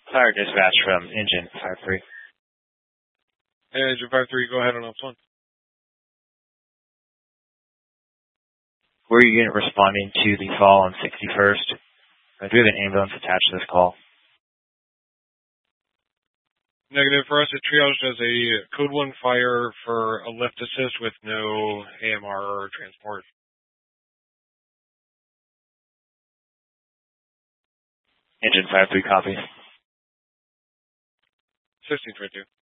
Fire dispatch from Engine 53. Engine 53, go ahead on Ops 1. Were your unit responding to the fall on 61st? I do have an ambulance attached to this call. Negative. For us, it triaged as a Code 1 fire for a lift assist with no AMR or transport. Engine 53 copies. 1622.